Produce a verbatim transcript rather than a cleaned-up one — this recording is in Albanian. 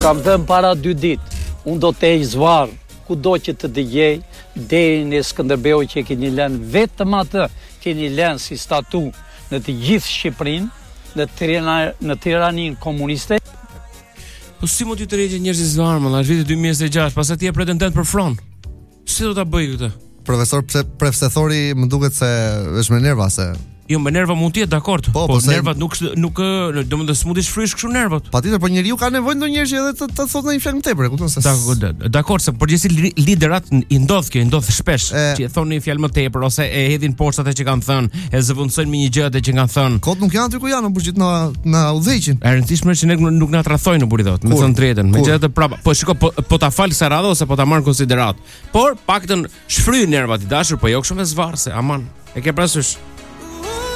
kam thënë para dy ditë, unë do të ej zvarr, kudo që të dëgjej, deri në Skënderbeu që keni lënë vetëm atë, keni lënë si statu në të gjithë Shqipërinë, në Tiranë, në Tiranin komuniste. Po si mund të tërheqë njerëzit zvarr, më është viti dy mijë e gjashtë, pastaj ti je pretendent për front. Si do ta bëj këtë? Profesor, pse profesori më duket se është me nerva se Jo, me nerva mund të jetë dakord, po, po nervat nuk nuk domethënë s'mund të shfrysh kështu nervat. Patjetër, po njeriu ka nevojë ndonjëherë që edhe të, të thotë ndonjë fjalë më tepër, kupton se. Dakord, dakord, se përgjithësi liderat i ndodh kjo, i ndodh shpesh, e, që e thonë një fjalë më tepër ose e hedhin poshtë atë që kanë thënë, e zëvendësojnë me një gjë atë që kanë thënë. Kot nuk janë aty ku janë, në burgjit na na udhëheqin. E rëndësishme është që ne nuk na tradhojnë në buridot, me thënë drejtën. Megjithatë prapa, po shiko, po, po ta fal kësaj radhe ose po ta marr konsiderat. Por paktën shfryjnë nervat i dashur, po jo kështu me zvarse, aman. E ke parasysh?